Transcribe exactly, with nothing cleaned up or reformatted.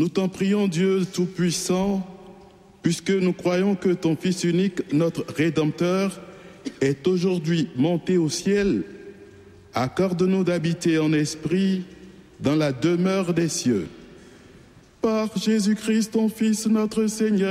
Nous t'en prions, Dieu Tout-Puissant, puisque nous croyons que ton Fils unique, notre Rédempteur, est aujourd'hui monté au ciel. Accorde-nous d'habiter en esprit dans la demeure des cieux. Par Jésus-Christ, ton Fils, notre Seigneur,